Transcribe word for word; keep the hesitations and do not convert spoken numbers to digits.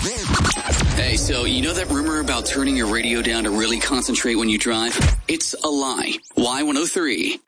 Hey, so you know that rumor about turning your radio down to really concentrate when you drive? It's a lie. Y one oh three.